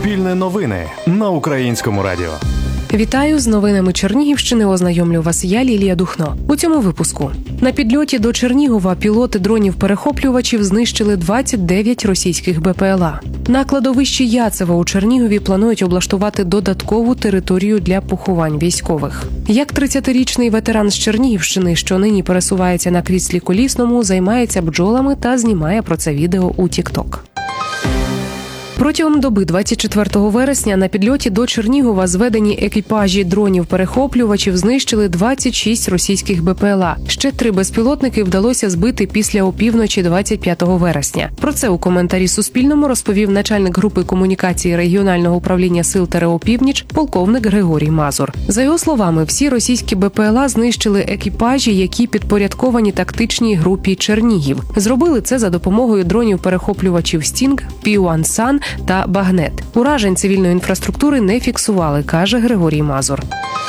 Суспільне новини на Українському радіо. Вітаю з новинами Чернігівщини. Ознайомлю вас я, Лілія Духно. У цьому випуску. На підльоті до Чернігова пілоти дронів-перехоплювачів знищили 29 російських БПЛА. На кладовищі Яцево у Чернігові планують облаштувати додаткову територію для поховань військових. Як 30-річний ветеран з Чернігівщини, що нині пересувається на кріслі колісному, займається бджолами та знімає про це відео у TikTok. Протягом доби 24 вересня на підльоті до Чернігова зведені екіпажі дронів-перехоплювачів знищили 26 російських БПЛА. Ще 3 безпілотники вдалося збити після опівночі 25 вересня. Про це у коментарі Суспільному розповів начальник групи комунікації регіонального управління сил ТрО «Північ» полковник Григорій Мазур. За його словами, всі російські БПЛА знищили екіпажі, які підпорядковані тактичній групі «Чернігів». Зробили це за допомогою дронів-перехоплювачів «Стінг», «Пі-1 Сан» та «Багнет». Уражень цивільної інфраструктури не фіксували, каже Григорій Мазур.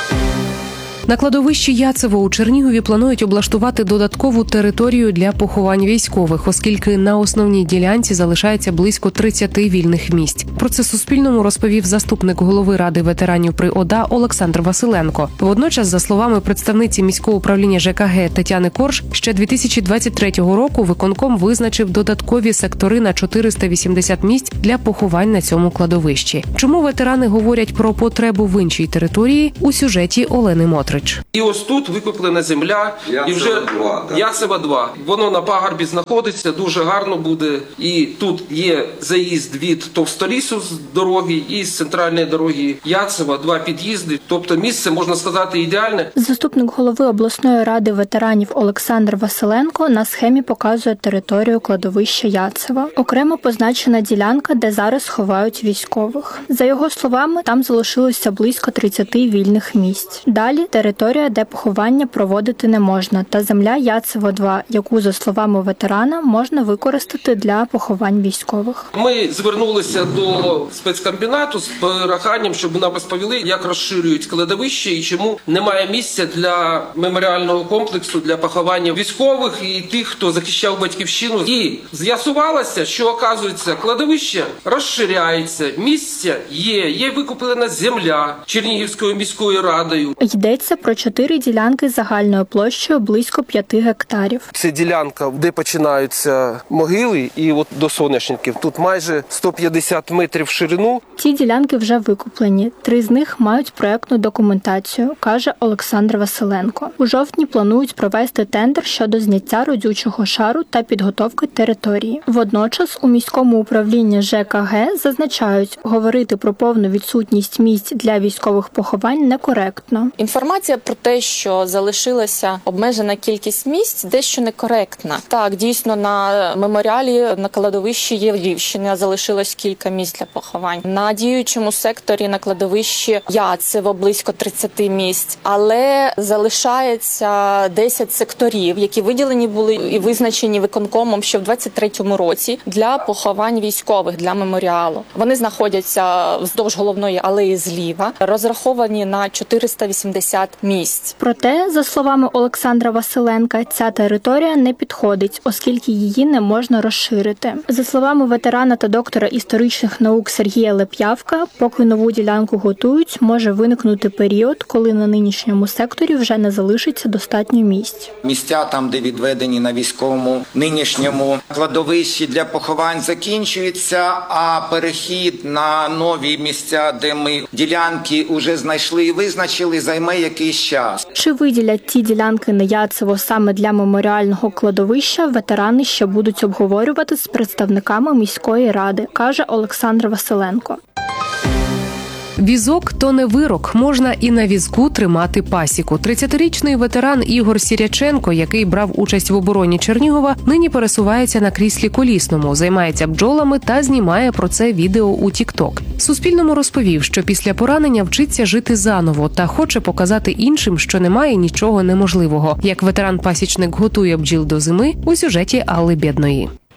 На кладовищі Яцево у Чернігові планують облаштувати додаткову територію для поховань військових, оскільки на основній ділянці залишається близько 30 вільних місць. Про це Суспільному розповів заступник голови Ради ветеранів при ОДА Олександр Василенко. Водночас, за словами представниці міського управління ЖКГ Тетяни Корж, ще 2023 року виконком визначив додаткові сектори на 480 місць для поховань на цьому кладовищі. Чому ветерани говорять про потребу в іншій території – у сюжеті Олени Мотрич. І ось тут викуплена земля, і вже Яцево-2. Воно на пагорбі знаходиться, дуже гарно буде. І тут є заїзд від Товстолісу з дороги і з центральної дороги Яцева, 2 під'їзди. Тобто місце, можна сказати, ідеальне. Заступник голови обласної ради ветеранів Олександр Василенко на схемі показує територію кладовища Яцева. Окремо позначена ділянка, де зараз ховають військових. За його словами, там залишилося близько 30 вільних місць. Далі територія, де поховання проводити не можна, та земля Яцево-2, яку, за словами ветерана, можна використати для поховань військових. Ми звернулися до спецкомбінату з проханням, щоб нам розповіли, як розширюють кладовище і чому немає місця для меморіального комплексу для поховання військових і тих, хто захищав батьківщину. І з'ясувалося, що, оказується, кладовище розширяється, місця є викуплена земля Чернігівською міською радою. Йдеться про 4 ділянки загальною площею близько 5 гектарів. Це ділянка, де починаються могили, і от до соняшників. Тут майже 150 метрів в ширину. Ці ділянки вже викуплені. 3 з них мають проектну документацію, каже Олександр Василенко. У жовтні планують провести тендер щодо зняття родючого шару та підготовки території. Водночас у міському управлінні ЖКГ зазначають, говорити про повну відсутність місць для військових поховань некоректно. Інформація про те, що залишилася обмежена кількість місць, дещо некоректна. Так, дійсно, на меморіалі на кладовищі Єврівщини залишилось кілька місць для поховань. На діючому секторі на кладовищі Яцево близько 30 місць, але залишається 10 секторів, які виділені були і визначені виконкомом ще в 23-му році для поховань військових, для меморіалу. Вони знаходяться вздовж головної алеї зліва, розраховані на 480 місць. Проте, за словами Олександра Василенка, ця територія не підходить, оскільки її не можна розширити. За словами ветерана та доктора історичних наук Сергія Леп'явка, поки нову ділянку готують, може виникнути період, коли на нинішньому секторі вже не залишиться достатньо місць. Місця там, де відведені на військовому нинішньому кладовищі для поховань, закінчуються, а перехід на нові місця, де ми ділянки вже знайшли і визначили, займе якийсь час. Чи виділять ці ділянки на Яцево саме для меморіального кладовища, ветерани ще будуть обговорювати з представниками міської ради, каже Олександр Василенко. Візок – то не вирок. Можна і на візку тримати пасіку. 30-річний ветеран Ігор Сіряченко, який брав участь в обороні Чернігова, нині пересувається на кріслі колісному, займається бджолами та знімає про це відео у TikTok. Суспільному розповів, що після поранення вчиться жити заново та хоче показати іншим, що немає нічого неможливого. Як ветеран-пасічник готує бджіл до зими у сюжеті Алли Бєдної.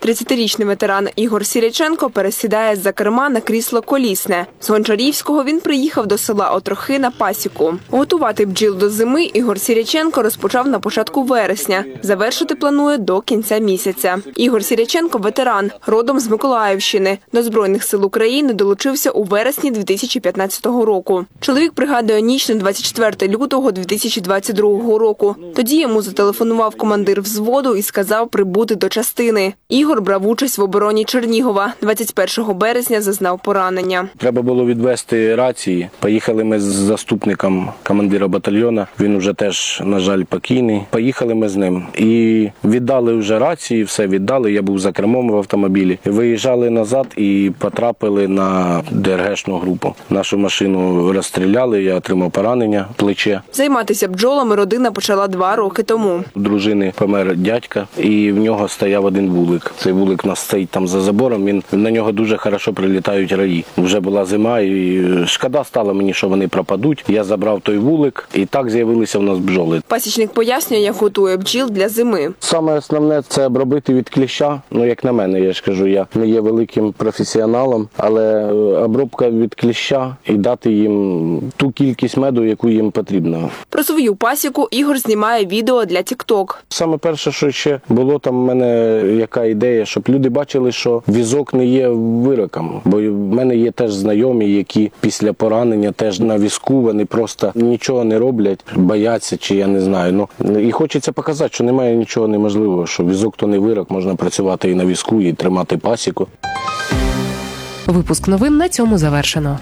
30-річний ветеран Ігор Сіряченко пересідає з-за керма на крісло колісне. З Гончарівського він приїхав до села Отрохи на пасіку. Готувати бджіл до зими Ігор Сіряченко розпочав на початку вересня. Завершити планує до кінця місяця. Ігор Сіряченко – ветеран, родом з Миколаївщини. До Збройних сил України долучився у вересні 2015 року. Чоловік пригадує ніч на 24 лютого 2022 року. Тоді йому зателефонував командир взводу і сказав прибути до частини. Ігор брав участь в обороні Чернігова. 21 березня зазнав поранення. Треба було відвести рації. Поїхали ми з заступником командира батальйону. Він вже теж, на жаль, покійний. Поїхали ми з ним. І віддали вже рації, все віддали. Я був за кермом в автомобілі. Виїжджали назад і потрапили на ДРГшну групу. Нашу машину розстріляли, я отримав поранення в плече. Займатися бджолами родина почала 2 роки тому. У дружини помер дядька, і в нього стояв один вулик. Цей вулик у нас стоїть там за забором, на нього дуже хорошо прилітають раї. Вже була зима, і шкода стало мені, що вони пропадуть. Я забрав той вулик, і так з'явилися в нас бджоли. Пасічник пояснює, як готує бджіл для зими. Саме основне – це обробити від кліща. Як на мене, я ж кажу, я не є великим професіоналом, але обробка від кліща і дати їм ту кількість меду, яку їм потрібно. Про свою пасіку Ігор знімає відео для TikTok. Саме перше, що ще було там в мене яка ідея, щоб люди бачили, що візок не є вироком. Бо в мене є теж знайомі, які після поранення теж на візку, вони просто нічого не роблять, бояться, чи я не знаю. І хочеться показати, що немає нічого неможливого, що візок то не вирок, можна працювати і на візку, і тримати пасіку. Випуск новин на цьому завершено.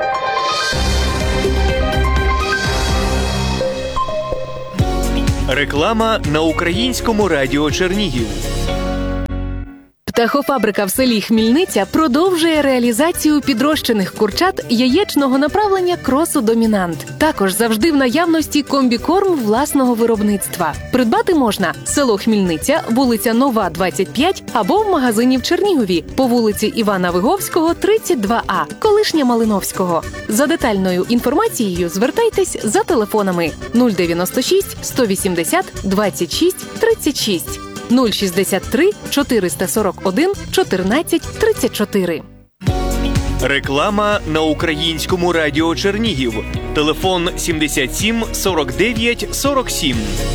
Реклама на Українському радіо Чернігів. Птахофабрика в селі Хмільниця продовжує реалізацію підрощених курчат яєчного направлення кросу «Домінант». Також завжди в наявності комбікорм власного виробництва. Придбати можна село Хмільниця, вулиця Нова, 25, або в магазині в Чернігові по вулиці Івана Виговського, 32А, колишня Малиновського. За детальною інформацією звертайтесь за телефонами 096 180 26 36. 063 441 14 34. Реклама на Українському радіо Чернігів. Телефон 77 49 47.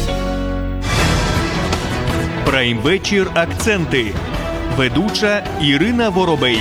Прайм-вечір «Акценти». Ведуча Ірина Воробей.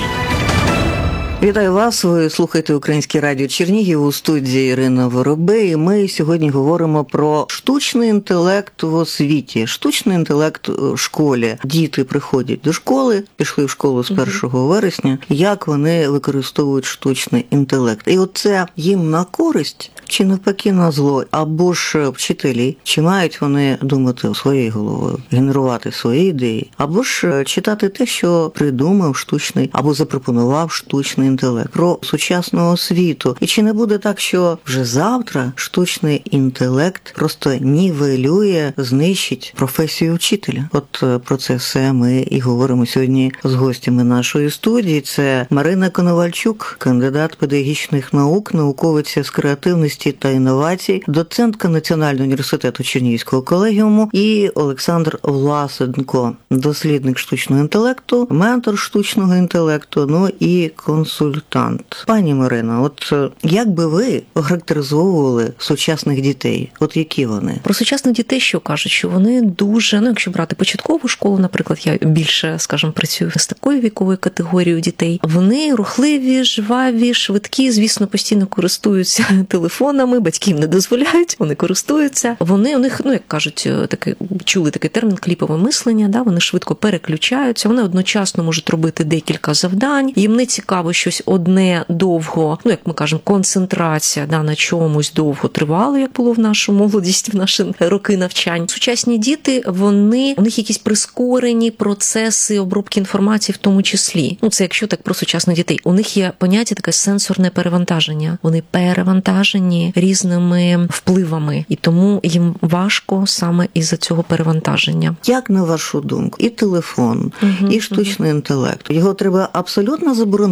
Вітаю вас, ви слухаєте Українське радіо Чернігів, у студії Ірина Воробей. Ми сьогодні говоримо про штучний інтелект в освіті, штучний інтелект в школі. Діти приходять до школи, пішли в школу з 1 вересня, як вони використовують штучний інтелект. І оце їм на користь чи навпаки на зло, або ж вчителі, чи мають вони думати своєю головою, генерувати свої ідеї, або ж читати те, що придумав штучний, або запропонував штучний інтелект, про сучасну освіту. І чи не буде так, що вже завтра штучний інтелект просто нівелює, знищить професію вчителя? От про це все ми і говоримо сьогодні з гостями нашої студії. Це Марина Коновальчук, кандидат педагогічних наук, науковиця з креативності та інновацій, доцентка Національного університету Чернігівського колегіуму, і Олександр Власенко, дослідник штучного інтелекту, ментор штучного інтелекту, і консультант. Пані Марино, от як би ви охарактеризовували сучасних дітей? От які вони? Про сучасних дітей що кажуть? Що вони дуже, якщо брати початкову школу, наприклад, я більше, працюю з такою віковою категорією дітей, вони рухливі, жваві, швидкі, звісно, постійно користуються телефонами, батьки їм не дозволяють, вони користуються. Вони, у них, як кажуть, чули такий термін кліпове мислення, вони швидко переключаються, вони одночасно можуть робити декілька завдань, їм не цікаво щось одне довго, як ми кажемо, концентрація на чомусь довго тривало, як було в нашу молодість, в наші роки навчань. Сучасні діти, у них якісь прискорені процеси обробки інформації в тому числі. Це якщо так про сучасних дітей. У них є поняття таке сенсорне перевантаження. Вони перевантажені різними впливами, і тому їм важко саме із-за цього перевантаження. Як на вашу думку, і телефон, і штучний інтелект, його треба абсолютно заборонити в школі?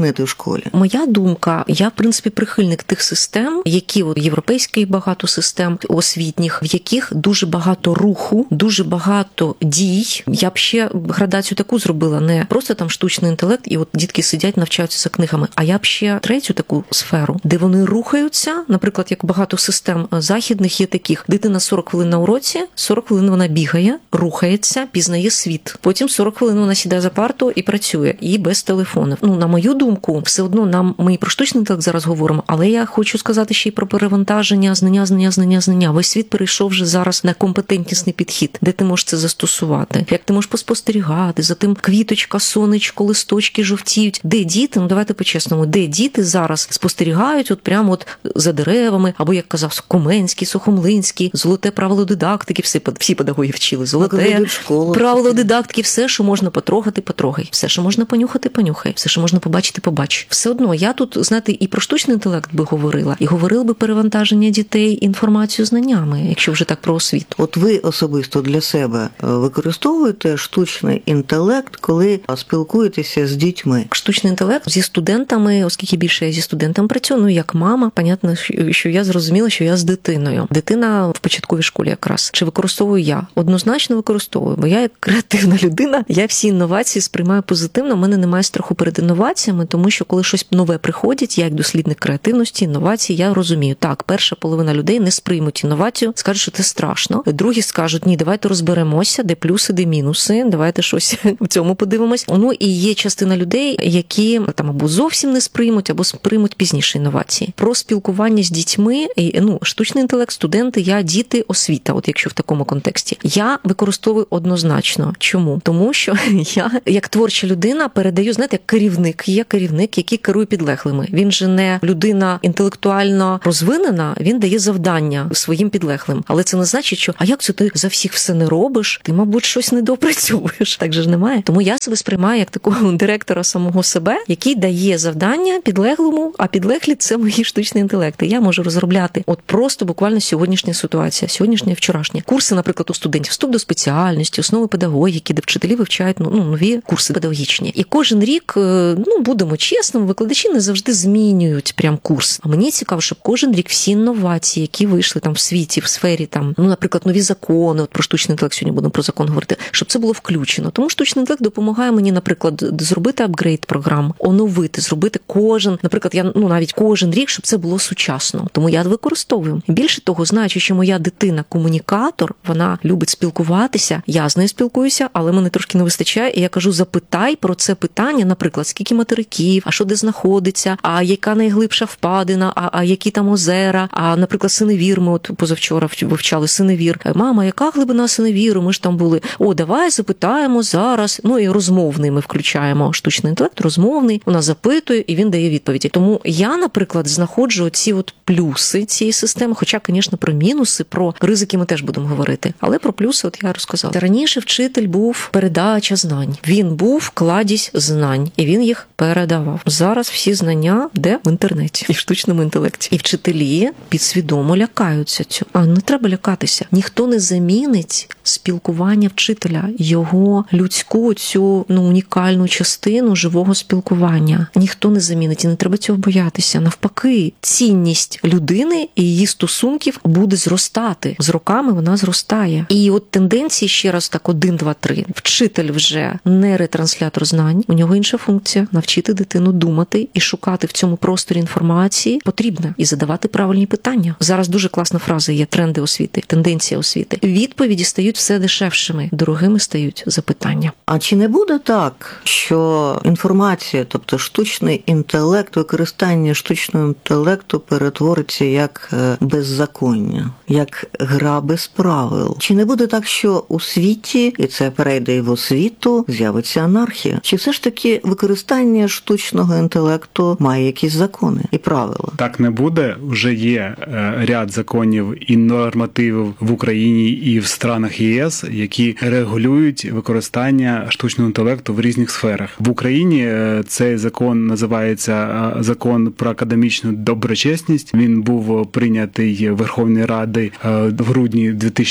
школі? Моя думка, я, в принципі, прихильник тих систем, які європейських багато систем освітніх, в яких дуже багато руху, дуже багато дій. Я б ще градацію таку зробила, не просто там штучний інтелект, і от дітки сидять, навчаються за книгами, а я б ще третю таку сферу, де вони рухаються, наприклад, як багато систем західних є таких. Дитина 40 хвилин на уроці, 40 хвилин вона бігає, рухається, пізнає світ. Потім 40 хвилин вона сідає за парту і працює, і без телефонів. На мою думку, все одно ми і про штучний інтелект зараз говоримо, але я хочу сказати ще й про перевантаження, знання. Весь світ перейшов вже зараз на компетентнісний підхід, де ти можеш це застосувати. Як ти можеш поспостерігати за тим квіточка, сонечко, листочки жовтіють. Де діти, давайте по-чесному, де діти зараз спостерігають от прямо от за деревами, або, як казав Коменський, Сухомлинський, золоте правило дидактики, всі педагоги вчили. Золоте правило дидактики, все, що можна потрогати, потрогай. Все, що можна понюхати, понюхай. Все, що можна побачити, побач. Все одно, я тут, знаєте, і про штучний інтелект би говорила, і говорила би перевантаження дітей інформацією, знаннями, якщо вже так про освіту. От ви особисто для себе використовуєте штучний інтелект, коли спілкуєтеся з дітьми? Штучний інтелект зі студентами, оскільки більше я зі студентами працюю, як мама, понятно, що я зрозуміла, що я з дитиною. Дитина в початковій школі якраз. Чи використовую я? Однозначно використовую, бо я як креативна людина, я всі інновації сприймаю позитивно, у мене немає страху перед інноваціями, тому що коли щось нове приходить, я як дослідник креативності, інновацій, я розумію, так, перша половина людей не сприймуть інновацію, скажуть, що це страшно. Другі скажуть, ні, давайте розберемося, де плюси, де мінуси, давайте щось в цьому подивимось. І є частина людей, які там або зовсім не сприймуть, або сприймуть пізніше інновації. Про спілкування з дітьми, штучний інтелект, студенти, діти, освіта, от якщо в такому контексті. Я використовую однозначно. Чому? Тому що я, як творча людина, передаю, знаєте, як керівник, є керівник, який керує підлеглими. Він же не людина інтелектуально розвинена, він дає завдання своїм підлеглим. Але це не значить, що а як це ти за всіх все не робиш? Ти, мабуть, щось не допрацьовуєш. Так же ж немає. Тому я себе сприймаю як такого директора самого себе, який дає завдання підлеглому, а підлеглі – це мої штучні інтелекти. Я можу розробляти от просто буквально сьогоднішня ситуація, сьогоднішня і вчорашня. Курси, наприклад, у студентів, вступ до спеціальності, основи педагогіки, де вчителі вивчають нові курси педагогічні. І кожен рік, будемо чесними, викладачі не завжди змінюють прям курс. А мені цікаво, щоб кожен рік всі інновації, які вийшли там в світі, в сфері там, наприклад, нові закони, от про штучний інтелект сьогодні будемо про закон говорити, щоб це було включено. Тому штучний інтелект допомагає мені, наприклад, зробити апгрейд програм, оновити, зробити наприклад, навіть кожен рік, щоб це було сучасно. Тому я використовую. Більше того, знаючи, що моя дитина комунікатор, вона любить спілкуватися, я з нею спілкуюся, але мене трошки не вистачає, і я кажу, запитай про це питання, наприклад, скільки материків, а що де знаходиться, а яка найглибша впадина, а які там озера, а, наприклад, Синевір, ми от позавчора вивчали Синевір. Мама, яка глибина Синевіру? Ми ж там були. Давай запитаємо зараз. І розмовний ми включаємо штучний інтелект, розмовний, вона запитує, і він дає відповіді. Тому я, наприклад, знаходжу ці от плюси цієї системи, хоча, звісно, про мінуси, про ризики ми теж будемо говорити. Але про плюси от я розказала. Раніше вчитель був передача знань. Він був кладізь знань, і він їх передавав. Зараз всі знання де? В інтернеті і в штучному інтелекті. І вчителі підсвідомо лякаються цього. А не треба лякатися. Ніхто не замінить спілкування вчителя, його людську цю унікальну частину живого спілкування. Ніхто не замінить, і не треба цього боятися. Навпаки, цінність людини і її стосунків буде зростати. З роками вона зростає. І от тенденції, ще раз так, 1, 2, 3. Вчитель вже не ретранслятор знань, у нього інша функція – навчити дитину думати і шукати в цьому просторі інформації потрібне і задавати правильні питання. Зараз дуже класна фраза є: тренди освіти, тенденція освіти. Відповіді стають все дешевшими, дорогими стають запитання. А чи не буде так, що інформація, тобто штучний інтелект, використання штучного інтелекту перетвориться як беззаконня, як гра без правил? Чи не буде так, що у світі, і це перейде і в освіту, з'явиться анархія? Чи все ж таки використання штучного інтелекту має якісь закони і правила? Так не буде. Вже є ряд законів і нормативів в Україні і в странах ЄС, які регулюють використання штучного інтелекту в різних сферах. В Україні цей закон називається Закон про академічну доброчесність. Він був прийнятий Верховною Радою в грудні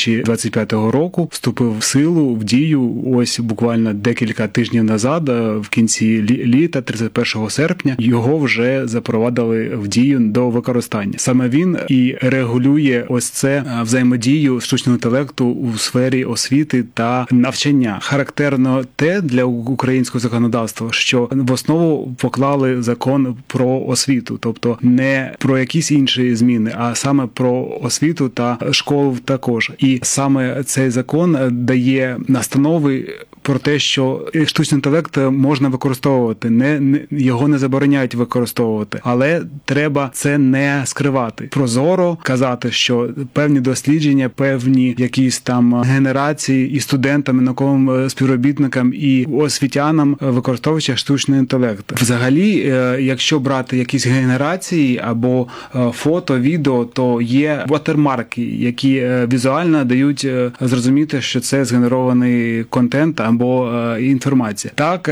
2025 року, вступив в силу, в дію ось буквально декілька тижнів назад, в кінці літа, 31 серпня його вже запровадили в дію до використання. Саме він і регулює ось це взаємодію штучного інтелекту у сфері освіти та навчання. Характерно те для українського законодавства, що в основу поклали закон про освіту, тобто не про якісь інші зміни, а саме про освіту та школу також. І саме цей закон дає настанови про те, що штучний інтелект можна використовувати, його не забороняють використовувати, але треба це не скривати. Прозоро казати, що певні дослідження, певні якісь там генерації і студентам, і науковим співробітникам, і освітянам використовують штучний інтелект. Взагалі, якщо брати якісь генерації або фото, відео, то є watermarки, які візуально дають зрозуміти, що це згенерований контент або інформація. Так,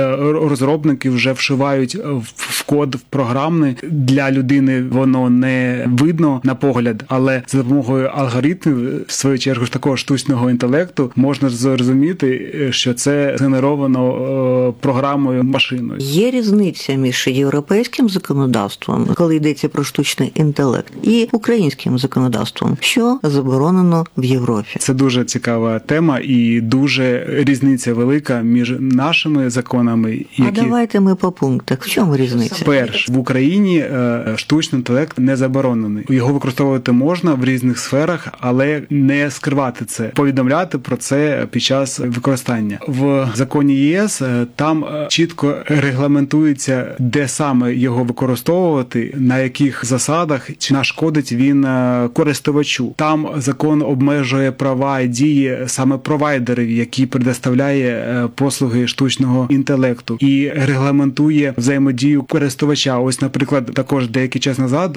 розробники вже вшивають в код програмний. Для людини воно не видно на погляд, але за допомогою алгоритмів, в свою чергу ж такого штучного інтелекту, можна зрозуміти, що це згенеровано програмою, машиною. Є різниця між європейським законодавством, коли йдеться про штучний інтелект, і українським законодавством, що заборонено в Європі. Це дуже цікава тема і дуже різниця велика між нашими законами. А давайте ми по пунктах. В чому різниця? Перше, в Україні штучний інтелект не заборонений. Його використовувати можна в різних сферах, але не скривати це, повідомляти про це під час використання. В законі ЄС там чітко регламентується, де саме його використовувати, на яких засадах, чи нашкодить він користувачу. Там закон обмежує права і дії саме провайдерів, які предоставляє послуги штучного інтелекту, і регламентує взаємодію користувача. Ось, наприклад, також деякий час назад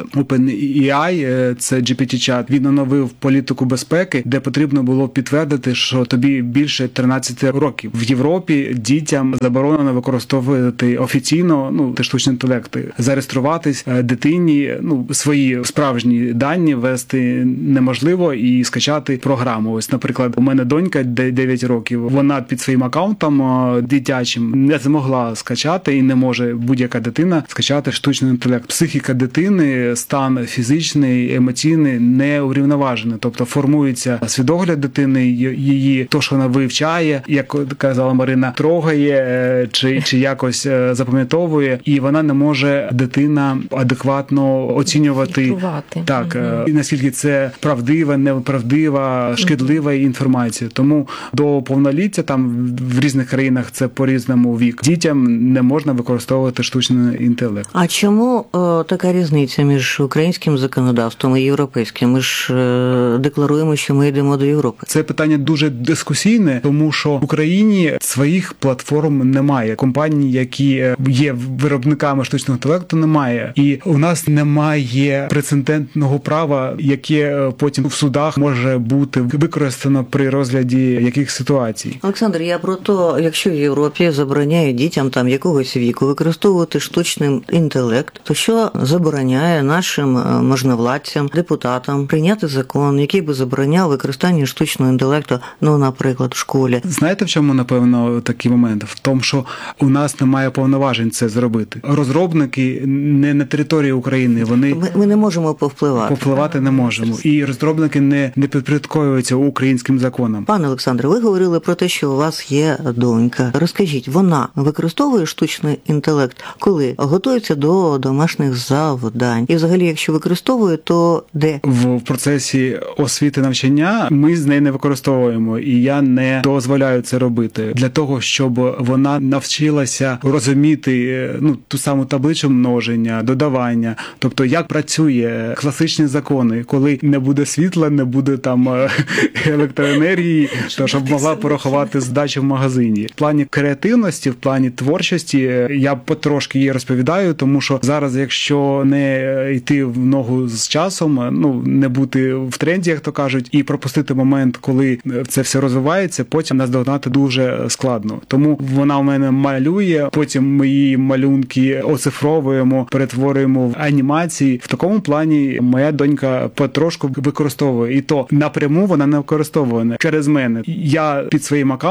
OpenAI, це GPT-чат, він оновив політику безпеки, де потрібно було підтвердити, що тобі більше 13 років. В Європі дітям заборонено використовувати офіційно, штучний інтелект, зареєструватись дитині, свої справжні дані ввести неможливо і скачати програму. Ось, наприклад, у мене донька 9 років, вона під своїм акаунтом дитячим не змогла скачати і не може будь-яка дитина скачати штучний інтелект. Психіка дитини, стан фізичний, емоційний не урівноважений. Тобто формується свідогляд дитини, її то, що вона вивчає, як казала Марина, трогає чи якось запам'ятовує, і вона не може, дитина, адекватно оцінювати. Так, і наскільки це правдива, неправдива, шкідлива інформація. Тому до повноліття, там в різних країнах це по-різному вік, дітям не можна використовувати штучний інтелект. А чому така різниця між українським законодавством і європейським? Ми ж декларуємо, що ми йдемо до Європи. Це питання дуже дискусійне, тому що в Україні своїх платформ немає. Компаній, які є виробниками штучного інтелекту, немає. І у нас немає прецедентного права, яке потім в судах може бути використано при розгляді яких ситуацій. Олександр, я про то, якщо в Європі забороняють дітям там якогось віку використовувати штучний інтелект, то що забороняє нашим можновладцям, депутатам прийняти закон, який би забороняв використання штучного інтелекту, наприклад, в школі? Знаєте, в чому, напевно, такий момент? В тому, що у нас немає повноважень це зробити. Розробники не на території України, Ми не можемо повпливати. Повпливати не можемо. І розробники не підпорядковуються українським законам. Пане Олександре, ви говорили про те, що у вас є донька. Розкажіть, вона використовує штучний інтелект, коли готується до домашніх завдань? І взагалі, якщо використовує, то де? В процесі освіти навчання ми з нею не використовуємо, і я не дозволяю це робити. Для того, щоб вона навчилася розуміти ту саму таблицю множення, додавання, тобто як працює класичні закони, коли не буде світла, не буде там електроенергії, то щоб могла порахувати здачу в магазині. В плані креативності, в плані творчості я потрошки їй розповідаю, тому що зараз, якщо не йти в ногу з часом, не бути в тренді, як то кажуть, і пропустити момент, коли це все розвивається, потім наздогнати дуже складно. Тому вона у мене малює, потім ми її малюнки оцифровуємо, перетворюємо в анімації. В такому плані моя донька потрошку використовує. І то напряму вона не використовує через мене. Я під своїм аккаунтом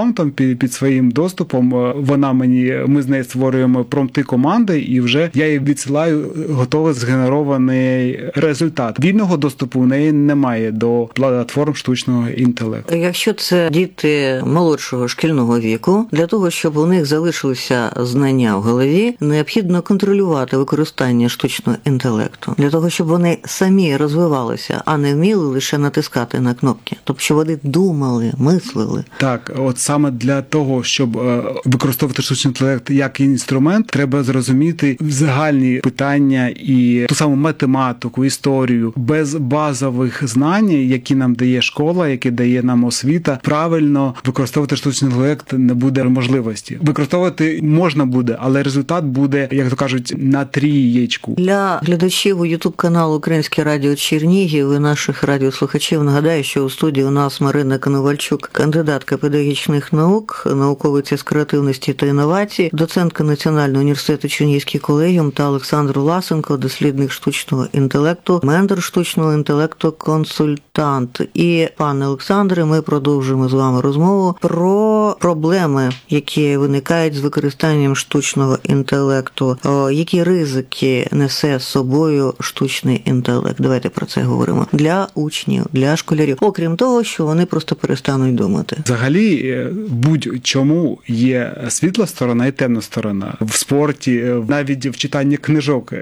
аккаунтом, під своїм доступом. Ми з нею створюємо промпти команди, і вже я їй відсилаю готовий згенерований результат. Вільного доступу у неї немає до платформ штучного інтелекту. Якщо це діти молодшого шкільного віку, для того, щоб у них залишилися знання в голові, необхідно контролювати використання штучного інтелекту. Для того, щоб вони самі розвивалися, а не вміли лише натискати на кнопки. Тобто, щоб вони думали, мислили. Так, от саме для того, щоб використовувати штучний інтелект як інструмент, треба зрозуміти загальні питання і ту саму математику, історію. Без базових знань, які нам дає школа, які дає нам освіта, правильно використовувати штучний інтелект не буде можливості. Використовувати можна буде, але результат буде, як то кажуть, на трієчку. Для глядачів у YouTube-каналу Українське радіо Чернігів і наших радіослухачів нагадаю, що у студії у нас Марина Коновальчук, кандидатка педагогічних наук, науковиця з креативності та інновацій, доцентка Національного університету Чернігівський колегіум, та Олександр Власенко, дослідник штучного інтелекту, ментор штучного інтелекту, консультант. І, пане Олександре, ми продовжуємо з вами розмову про проблеми, які виникають з використанням штучного інтелекту. Які ризики несе з собою штучний інтелект? Давайте про це говоримо. Для учнів, для школярів. Окрім того, що вони просто перестануть думати. Взагалі, будь-чому є світла сторона і темна сторона. В спорті, навіть в читанні книжок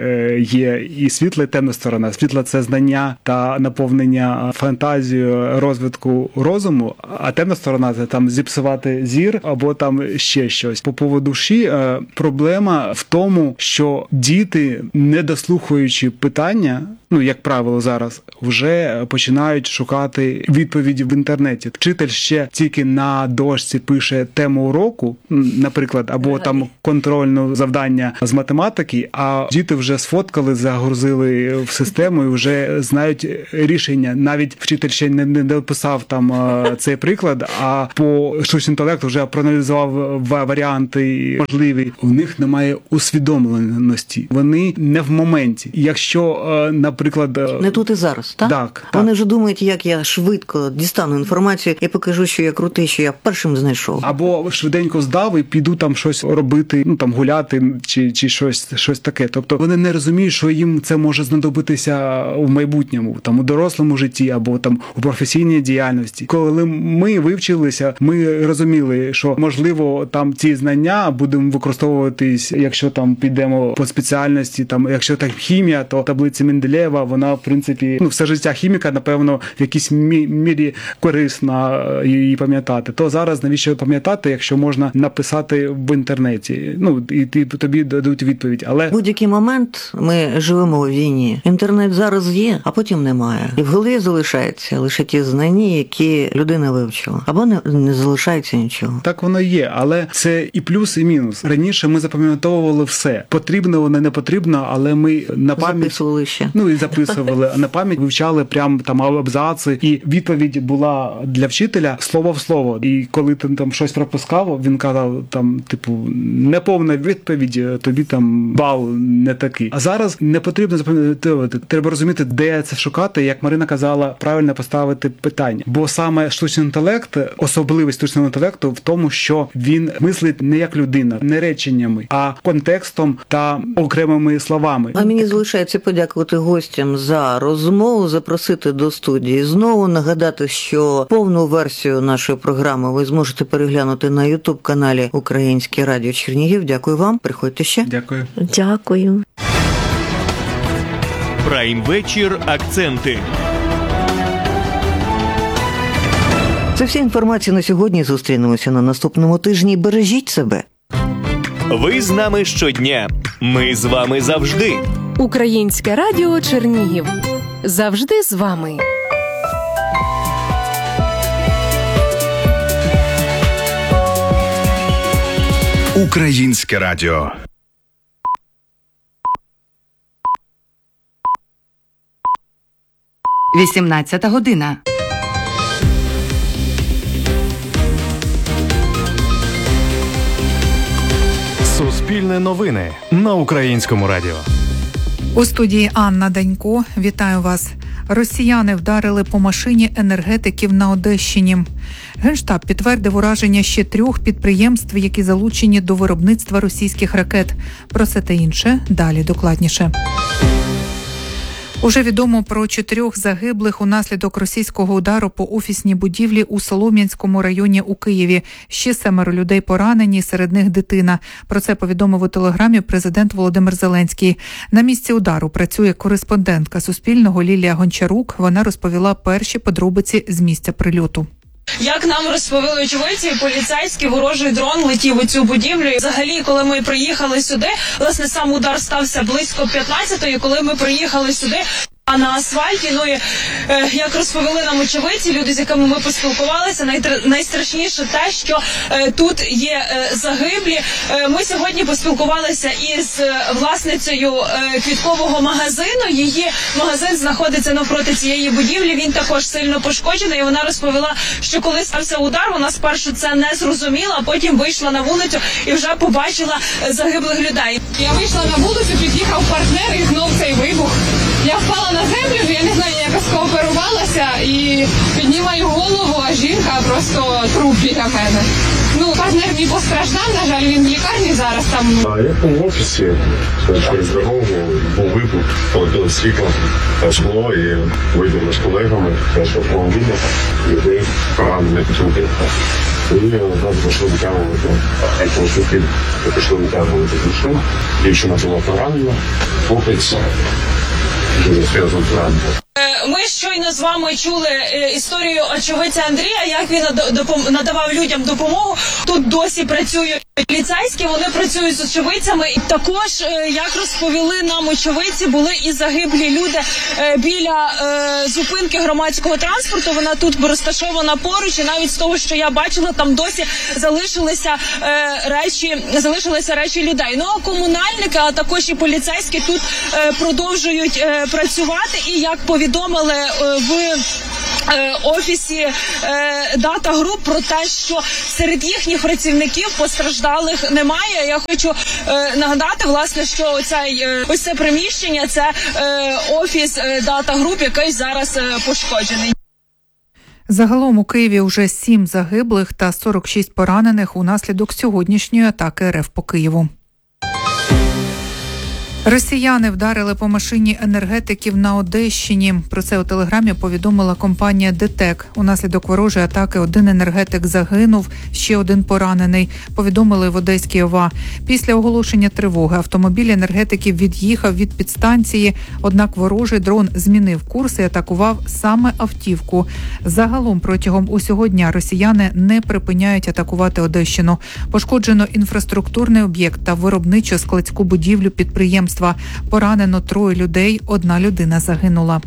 є і світла, і темна сторона. Світла – це знання та наповнення фантазією, розвитку розуму, а темна сторона – це там зіпсувати зір або там ще щось. По поводу душі проблема в тому, що діти, не дослухаючи питання, як правило зараз, вже починають шукати відповіді в інтернеті. Вчитель ще тільки на дошці пише тему уроку, наприклад, або там контрольне завдання з математики, а діти вже сфоткали, загрузили в систему і вже знають рішення. Навіть вчитель ще не дописав там цей приклад, а по штучному інтелекту вже проаналізував варіанти можливі. У них немає усвідомленості. Вони не в моменті. Якщо, наприклад... Не тут і зараз, так? Так. Вони ж думають, як я швидко дістану інформацію і покажу, що я крутий, що я першим знайшов. Або швиденько здав і піду там щось робити, там гуляти чи щось таке. Тобто вони не розуміють, що їм це може знадобитися в майбутньому, там у дорослому житті або там у професійній діяльності. Коли ми вивчилися, ми розуміли, що можливо там ці знання будемо використовуватись, якщо там підемо по спеціальності, там якщо так хімія, то таблиця Менделєєва, вона в принципі, все життя хіміка, напевно, в якійсь мірі корисна її пам'ятати. То зараз навіщо пам'ятати, якщо можна написати в інтернеті? І тобі дадуть відповідь. Але в будь-який момент ми живемо у війні. Інтернет зараз є, а потім немає. І в голові залишаються лише ті знання, які людина вивчила. Або не залишається нічого. Так воно є, але це і плюс, і мінус. Раніше ми запам'ятовували все. Потрібно, воно не потрібно, але ми на пам'ять... Записували ще. І записували, а на пам'ять вивчали прям там абзаци, і відповідь була для вчителя слово в слово. І коли ти там щось пропускав, він казав там, неповна відповідь, тобі там бал не такий. А зараз не потрібно запам'ятовувати. Треба розуміти, де це шукати, як Марина казала, правильно поставити питання. Бо саме штучний інтелект, особливість штучного інтелекту в тому, що він мислить не як людина, не реченнями, а контекстом та окремими словами. А мені залишається подякувати гостям за розмову, запросити до студії знову, нагадати, що повну версію нашої програми ви зможете переглянути на YouTube-каналі Українське радіо Чернігів. Дякую вам. Приходьте ще. Дякую. Дякую. Прайм-вечір «Акценти». Це вся інформація на сьогодні. Зустрінемося на наступному тижні. Бережіть себе. Ви з нами щодня. Ми з вами завжди. Українське радіо Чернігів. Завжди з вами. Українське радіо. Вісімнадцята година. Суспільне новини на Українському радіо. У студії Анна Данько. Вітаю вас. Росіяни вдарили по машині енергетиків на Одещині. Генштаб підтвердив ураження ще 3 підприємств, які залучені до виробництва російських ракет. Про це та інше далі докладніше. Уже відомо про 4 загиблих унаслідок російського удару по офісній будівлі у Солом'янському районі у Києві. Ще 7 людей поранені, серед них дитина. Про це повідомив у телеграмі президент Володимир Зеленський. На місці удару працює кореспондентка Суспільного Лілія Гончарук. Вона розповіла перші подробиці з місця прильоту. Як нам розповіли очевидці, поліцейський ворожий дрон летів у цю будівлю. Взагалі, коли ми приїхали сюди, власне, сам удар стався близько 15-ї, коли ми приїхали сюди, а на асфальті, як розповіли нам очевидці, люди, з якими ми поспілкувалися, найстрашніше те, що тут є загиблі. Ми сьогодні поспілкувалися із власницею квіткового магазину. Її магазин знаходиться навпроти цієї будівлі, він також сильно пошкоджений. І вона розповіла, що коли стався удар, вона спершу це не зрозуміла, а потім вийшла на вулицю і вже побачила загиблих людей. Я вийшла на вулицю, під'їхав партнер і знов цей вибух. Я впала на землю, я не знаю, якось скооперувалася і піднімаю голову, а жінка просто труп біля мене. Партнер мій постраждав, на жаль, він в лікарні зараз там. Я в офісі, через дорогу був вибух, полетіло світло, скло і вийдемо з колегами, теж в автомобілі, людей поранених чути. І одразу пішли витягувати, пішли витягувати душу, дівчина була поранена, хлопець дуже серйозно поранений. Ми щойно з вами чули історію очевидця Андрія, як він надавав людям допомогу. Тут досі працюють поліцейські, вони працюють з очевидцями. І також, як розповіли нам очевидці, були і загиблі люди біля зупинки громадського транспорту. Вона тут розташована поруч, і навіть з того, що я бачила, там досі залишилися речі людей. Ну а комунальники, а також і поліцейські тут продовжують працювати. І як повідомили в офісі Data Group про те, що серед їхніх працівників постраждалих немає. Я хочу нагадати, власне, що ось це приміщення, це офіс Data Group, який зараз пошкоджений. Загалом у Києві вже 7 загиблих та 46 поранених унаслідок сьогоднішньої атаки РФ по Києву. Росіяни вдарили по машині енергетиків на Одещині. Про це у телеграмі повідомила компанія ДТЕК. Унаслідок ворожої атаки 1 енергетик загинув, ще 1 поранений, повідомили в Одеській ОВА. Після оголошення тривоги автомобіль енергетиків від'їхав від підстанції, однак ворожий дрон змінив курс і атакував саме автівку. Загалом протягом усього дня росіяни не припиняють атакувати Одещину. Пошкоджено інфраструктурний об'єкт та виробничо-складську будівлю підприємства. Поранено 3 людей, 1 людина загинула.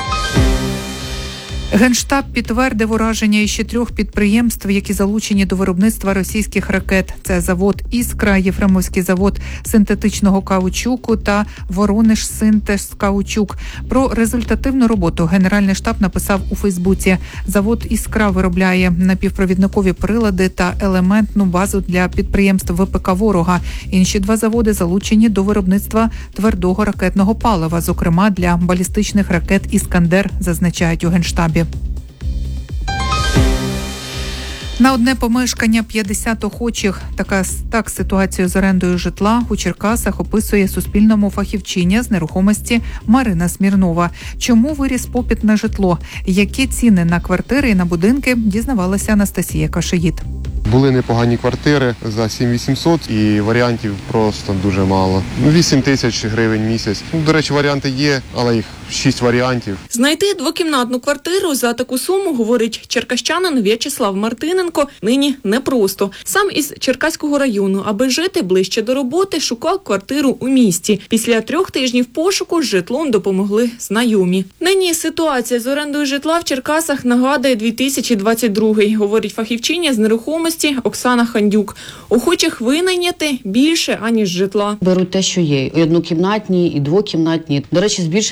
Генштаб підтвердив ураження іще 3 підприємств, які залучені до виробництва російських ракет. Це завод «Іскра», Єфремовський завод синтетичного каучуку та Воронеж-Синтез-Каучук. Про результативну роботу Генеральний штаб написав у Фейсбуці. Завод «Іскра» виробляє напівпровідникові прилади та елементну базу для підприємств ВПК ворога. Інші 2 заводи залучені до виробництва твердого ракетного палива, зокрема для балістичних ракет «Іскандер», зазначають у Генштабі. На одне помешкання 50 охочих. Так ситуацію з орендою житла у Черкасах описує Суспільному фахівчиня з нерухомості Марина Смірнова. Чому виріс попит на житло? Які ціни на квартири і на будинки, дізнавалася Анастасія Кашиїд. Були непогані квартири за 7800 і варіантів просто дуже мало. 8 тисяч гривень місяць. До речі, варіанти є, але їх 6 варіантів. Знайти двокімнатну квартиру за таку суму, говорить черкащанин В'ячеслав Мартиненко, нині непросто. Сам із Черкаського району, аби жити ближче до роботи, шукав квартиру у місті. Після 3 тижнів пошуку з житлом допомогли знайомі. Нині ситуація з орендою житла в Черкасах нагадує 2022, говорить фахівчиня з нерухомості Оксана Хандюк. Охочих винайняти більше, аніж житла. Беруть те, що є. І однокімнатні, і двокімнатні. До речі, збільшився дуже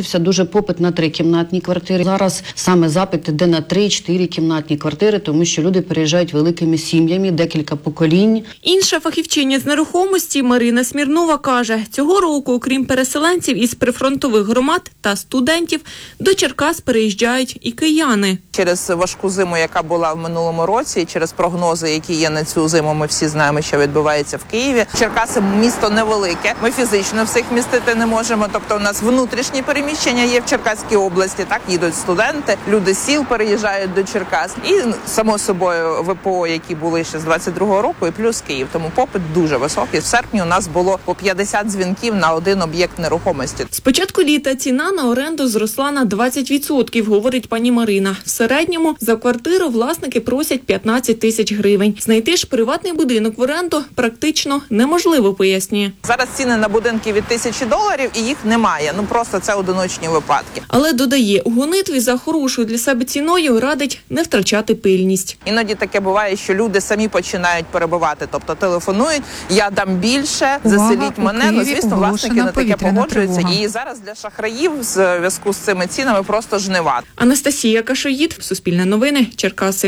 дуже попит на 3-кімнатні квартири. Зараз саме запит іде на 3-4 кімнатні квартири, тому що люди переїжджають великими сім'ями, декілька поколінь. Інша фахівчиня з нерухомості Марина Смірнова каже, цього року, окрім переселенців із прифронтових громад та студентів, до Черкас переїжджають і кияни. Через важку зиму, яка була в минулому році, і через прогнози, які є на цю зиму, ми всі знаємо, що відбувається в Києві. Черкаси – місто невелике, ми фізично всіх містити не можемо, тобто у нас внутрішні переміщення є в Черкаській області, так, їдуть студенти, люди з сіл переїжджають до Черкас. І, само собою, ВПО, які були ще з 22-го року, і плюс Київ. Тому попит дуже високий. В серпні у нас було по 50 дзвінків на один об'єкт нерухомості. З початку літа ціна на оренду зросла на 20%, говорить пані Марина. В середньому за квартиру власники просять 15 тисяч гривень. Знайти ж приватний будинок в оренду практично неможливо, пояснює. Зараз ціни на будинки від $1000 і їх немає. Ну просто це одиночні випадки. Але додає, у гонитві за хорошою для себе ціною радить не втрачати пильність. Іноді таке буває, що люди самі починають перебивати, тобто телефонують, я дам більше, заселіть мене. Ну, звісно, власники на таке погоджуються. І зараз для шахраїв в зв'язку з цими цінами просто жнива. Анастасія Кашоїд, Суспільне новини, Черкаси.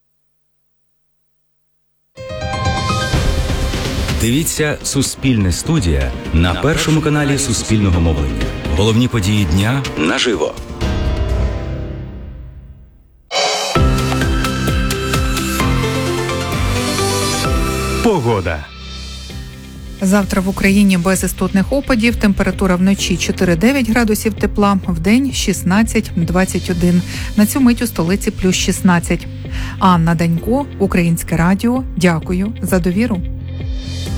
Дивіться «Суспільне студія» на першому каналі Суспільного мовлення. Головні події дня наживо. Погода. Завтра в Україні без істотних опадів. Температура вночі 4-9 градусів тепла, вдень 16-21. На цю мить у столиці плюс 16. Анна Данько, Українське радіо. Дякую за довіру.